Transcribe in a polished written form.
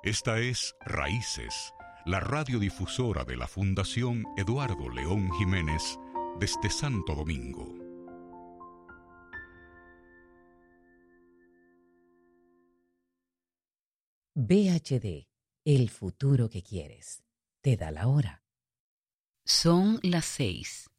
Esta es Raíces, la radiodifusora de la Fundación Eduardo León Jiménez desde Santo Domingo. VHD, el futuro que quieres. Te da la hora. Son las 6.